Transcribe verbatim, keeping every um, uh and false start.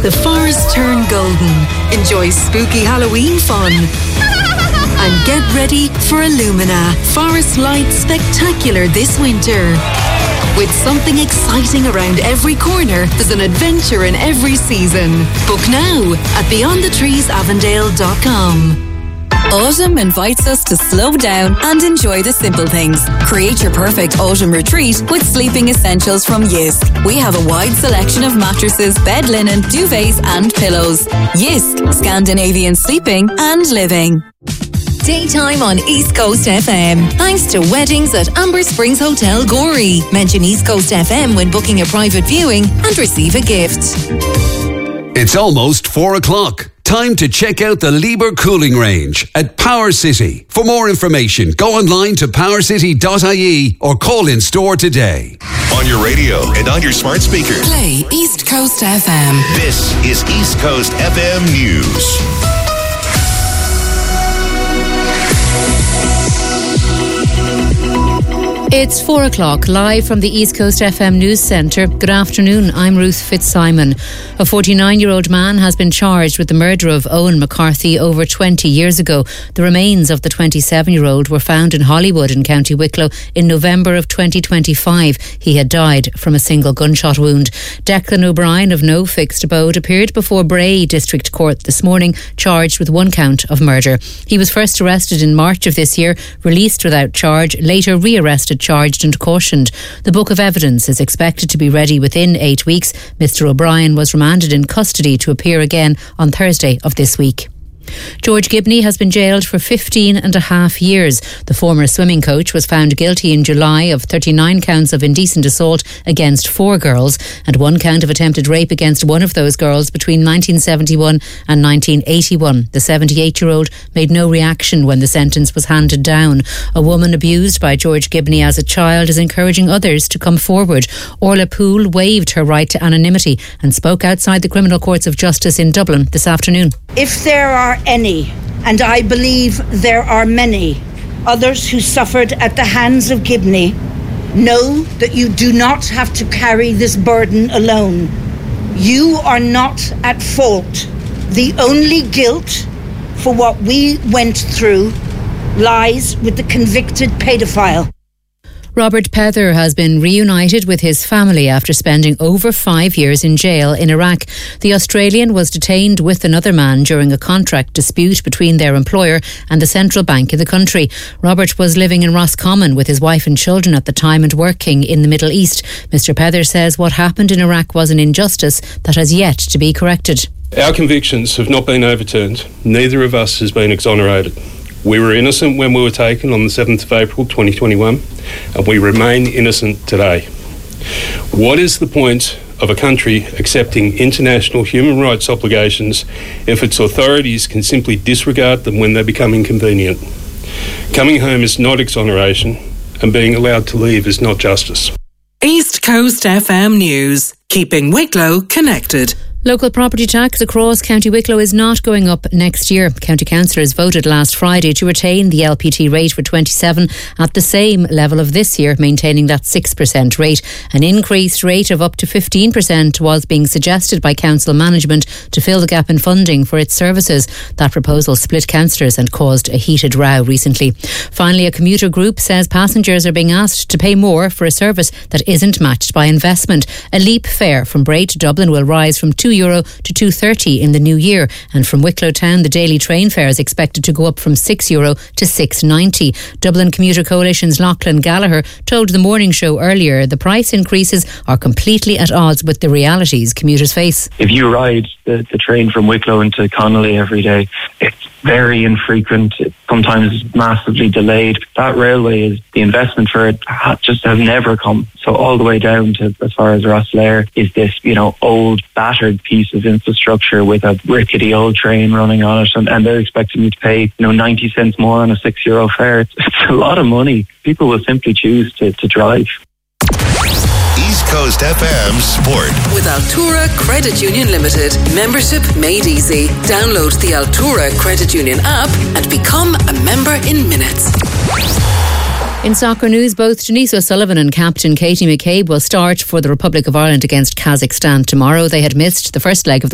The forest turn golden. Enjoy spooky Halloween fun. And get ready for Illumina, Forest Lights Spectacular this winter. With something exciting around every corner, there's an adventure in every season. Book now at beyond the trees avondale dot com. Autumn invites us to slow down and enjoy the simple things. Create your perfect autumn retreat with sleeping essentials from Jysk. We have a wide selection of mattresses, bed linen, duvets and pillows. Jysk, Scandinavian sleeping and living. Daytime on East Coast F M. Thanks to weddings at Amber Springs Hotel Gorey. Mention East Coast F M when booking a private viewing and receive a gift. It's almost four o'clock. Time to check out the Liebherr cooling range at Power City. For more information, go online to power city dot I E or call in store today. On your radio and on your smart speaker. Play East Coast F M. This is East Coast F M News. It's four o'clock, live from the East Coast F M News Centre. Good afternoon, I'm Ruth Fitzsimon. A forty-nine-year-old man has been charged with the murder of Owen McCarthy over twenty years ago. The remains of the twenty-seven-year-old were found in Hollywood in County Wicklow in November of twenty twenty-five. He had died from a single gunshot wound. Declan O'Brien of No Fixed Abode appeared before Bray District Court this morning, charged with one count of murder. He was first arrested in March of this year, released without charge, later re-arrested, charged and cautioned. The book of evidence is expected to be ready within eight weeks. Mister O'Brien was remanded in custody to appear again on Thursday of this week. George Gibney has been jailed for fifteen and a half years. The former swimming coach was found guilty in July of thirty-nine counts of indecent assault against four girls and one count of attempted rape against one of those girls between nineteen seventy-one and nineteen eighty-one. The seventy-eight-year-old made no reaction when the sentence was handed down. A woman abused by George Gibney as a child is encouraging others to come forward. Orla Poole waived her right to anonymity and spoke outside the Criminal Courts of Justice in Dublin this afternoon. If there are any, and I believe there are many, others who suffered at the hands of Gibney, know that you do not have to carry this burden alone. You are not at fault. The only guilt for what we went through lies with the convicted paedophile. Robert Pether has been reunited with his family after spending over five years in jail in Iraq. The Australian was detained with another man during a contract dispute between their employer and the central bank in the country. Robert was living in Roscommon with his wife and children at the time and working in the Middle East. Mister Pether says what happened in Iraq was an injustice that has yet to be corrected. Our convictions have not been overturned. Neither of us has been exonerated. We were innocent when we were taken on the seventh of April twenty twenty-one, and we remain innocent today. What is the point of a country accepting international human rights obligations if its authorities can simply disregard them when they become inconvenient? Coming home is not exoneration, and being allowed to leave is not justice. East Coast F M News, keeping Wicklow connected. Local property tax across County Wicklow is not going up next year. County councillors voted last Friday to retain the L P T rate for twenty-seven at the same level of this year, maintaining that six percent rate. An increased rate of up to fifteen percent was being suggested by council management to fill the gap in funding for its services. That proposal split councillors and caused a heated row recently. Finally, a commuter group says passengers are being asked to pay more for a service that isn't matched by investment. A Leap fare from Bray to Dublin will rise from two euro to two thirty in the new year, and from Wicklow Town the daily train fare is expected to go up from six euro to six ninety. Dublin Commuter Coalition's Lachlan Gallagher told the morning show earlier the price increases are completely at odds with the realities commuters face. If you ride the, the train from Wicklow into Connolly every day, it's very infrequent, sometimes massively delayed. That railway, is the investment for it just has never come. So all the way down to as far as Rosslare is this, you know, old battered piece of infrastructure with a rickety old train running on it, and, and they're expecting you to pay, you know, ninety cents more on a six euro fare. It's, it's a lot of money. People will simply choose to, to drive. East Coast F M Sport. With Altura Credit Union Limited. Membership made easy. Download the Altura Credit Union app and become a member in minutes. In soccer news, both Denise O'Sullivan and captain Katie McCabe will start for the Republic of Ireland against Kazakhstan tomorrow. They had missed the first leg of the